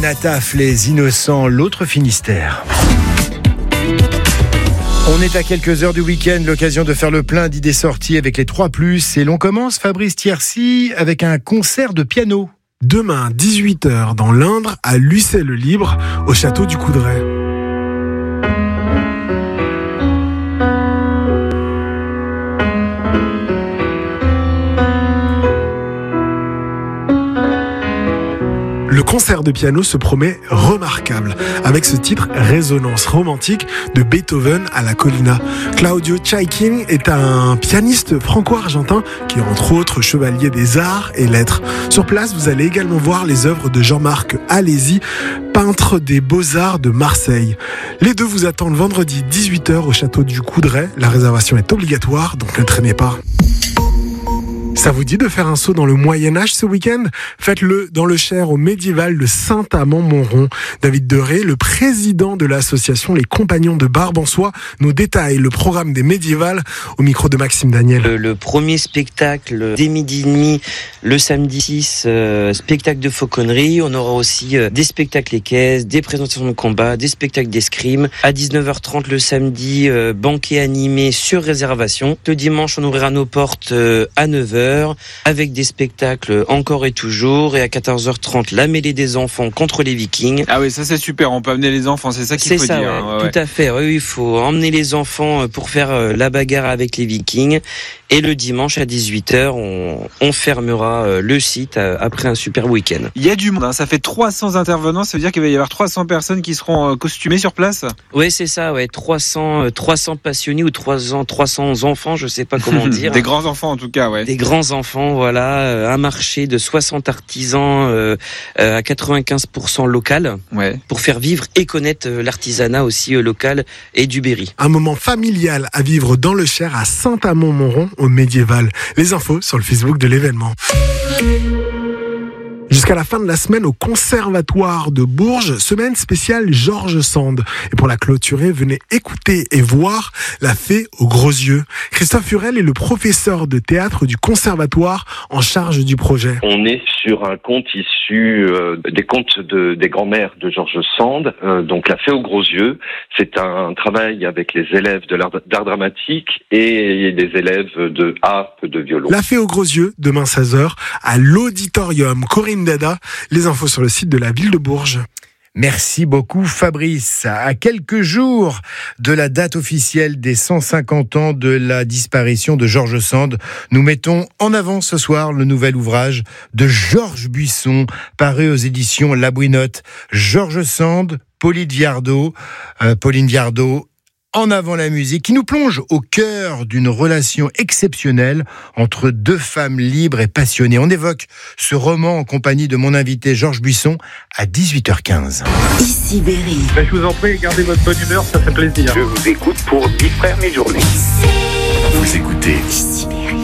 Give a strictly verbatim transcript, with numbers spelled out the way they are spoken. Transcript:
Nataf, les innocents, l'autre Finistère. On est à quelques heures du week-end, l'occasion de faire le plein d'idées sorties avec les trois plus. Et l'on commence, Fabrice Thiercy, avec un concert de piano. Demain, dix-huit heures, dans l'Indre, à Lucé-le-Libre, au château du Coudray. Le concert de piano se promet remarquable, avec ce titre Résonance romantique de Beethoven à la Collina. Claudio Chaikin est un pianiste franco-argentin qui est entre autres chevalier des arts et lettres. Sur place, vous allez également voir les œuvres de Jean-Marc Alési, peintre des Beaux-Arts de Marseille. Les deux vous attendent vendredi dix-huit heures au château du Coudray. La réservation est obligatoire, donc ne traînez pas. Ça vous dit de faire un saut dans le Moyen-Âge ce week-end ? Faites-le dans le Cher au médiéval de Saint-Amand-Montrond. David Deré, le président de l'association Les Compagnons de Barbe-en-Soie, nous détaille le programme des médiévales au micro de Maxime Daniel. Le, le premier spectacle dès midi et demi, le samedi six, euh, spectacle de fauconnerie. On aura aussi euh, des spectacles équestres, des présentations de combat, des spectacles d'escrime. À dix-neuf heures trente le samedi, euh, banquet animé sur réservation. Le dimanche, on ouvrira nos portes euh, à neuf heures. Avec des spectacles encore et toujours, et à quatorze heures trente la mêlée des enfants contre les Vikings. Ah oui, ça c'est super, on peut amener les enfants, c'est ça qu'il c'est faut ça, dire. Ouais, ouais, tout ouais. à fait, oui, il faut emmener les enfants pour faire la bagarre avec les Vikings. Et le dimanche à dix-huit heures, on, on fermera le site après un super week-end. Il y a du monde, hein. Ça fait trois cents intervenants, ça veut dire qu'il va y avoir trois cents personnes qui seront costumées sur place. Oui, c'est ça, ouais, trois cents, trois cents passionnés ou trois cents, trois cents enfants, je sais pas comment dire. Des grands enfants en tout cas, ouais. Des grands enfants, voilà, un marché de soixante artisans euh, à quatre-vingt-quinze pour cent local, ouais. Pour faire vivre et connaître l'artisanat aussi local et du Berry. Un moment familial à vivre dans le Cher à Saint-Amand-Montrond au médiéval. Les infos sur le Facebook de l'événement. Jusqu'à la fin de la semaine au Conservatoire de Bourges, semaine spéciale George Sand. Et pour la clôturer, venez écouter et voir La Fée aux gros yeux. Christophe Hurel est le professeur de théâtre du Conservatoire en charge du projet. On est sur un conte issu euh, des contes de, des grands-mères de George Sand, euh, donc La Fée aux gros yeux. C'est un travail avec les élèves de l'art, d'art dramatique et les élèves de harpe, de violon. La Fée aux gros yeux, demain seize heures, à l'auditorium. Corinne Dada, les infos sur le site de la ville de Bourges. Merci beaucoup Fabrice. À quelques jours de la date officielle des cent cinquante ans de la disparition de George Sand, nous mettons en avant ce soir le nouvel ouvrage de Georges Buisson, paru aux éditions La Bouinotte. George Sand, Pauline Viardot, euh, Pauline Viardot, en avant la musique, qui nous plonge au cœur d'une relation exceptionnelle entre deux femmes libres et passionnées. On évoque ce roman en compagnie de mon invité Georges Buisson à dix-huit heures quinze. Ici Berry. Ben, je vous en prie, gardez votre bonne humeur, ça fait plaisir. Je vous écoute pour distraire mes journées. Ici. Vous écoutez Ici Berry.